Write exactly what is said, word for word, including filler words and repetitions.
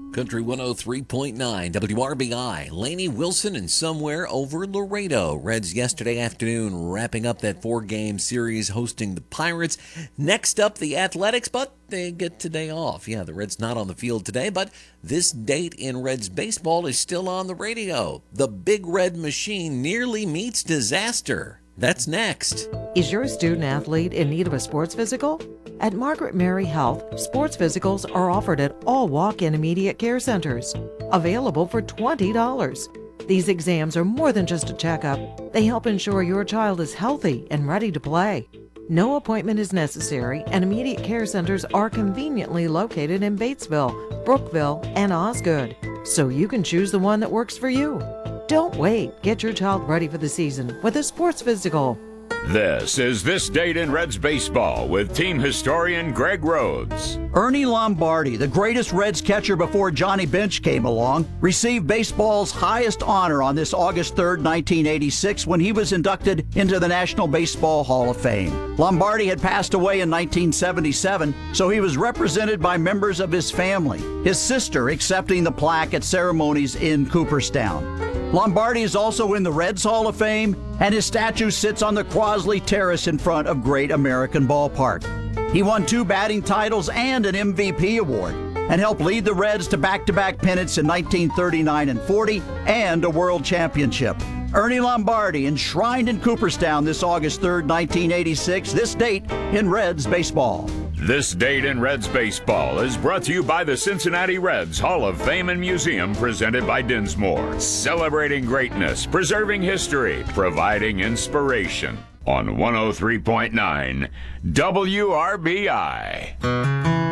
Country one oh three point nine W R B I, Laney Wilson and somewhere over Laredo. Reds yesterday afternoon wrapping up that four-game series hosting the Pirates. Next up, the Athletics, but they get today off. Yeah, the Reds not on the field today, but this date in Reds baseball is still on the radio. The Big Red Machine nearly meets disaster. That's next. Is your student athlete in need of a sports physical? At Margaret Mary Health, sports physicals are offered at all walk-in immediate care centers, available for twenty dollars. These exams are more than just a checkup. They help ensure your child is healthy and ready to play. No appointment is necessary, and immediate care centers are conveniently located in Batesville, Brookville, and Osgood, so you can choose the one that works for you. Don't wait. Get your child ready for the season with a sports physical. This is This Date in Reds Baseball with team historian Greg Rhodes. Ernie Lombardi, the greatest Reds catcher before Johnny Bench came along, received baseball's highest honor on this August third, nineteen eighty-six, when he was inducted into the National Baseball Hall of Fame. Lombardi had passed away in nineteen seventy-seven, so he was represented by members of his family, his sister accepting the plaque at ceremonies in Cooperstown. Lombardi is also in the Reds Hall of Fame, and his statue sits on the Crosley Terrace in front of Great American Ballpark. He won two batting titles and an M V P award, and helped lead the Reds to back-to-back pennants in nineteen thirty-nine and forty and a World Championship. Ernie Lombardi, enshrined in Cooperstown this August third, nineteen eighty-six, this date in Reds baseball. This Date in Reds Baseball is brought to you by the Cincinnati Reds Hall of Fame and Museum, presented by Dinsmore. Celebrating greatness, preserving history, providing inspiration. On one oh three point nine W R B I.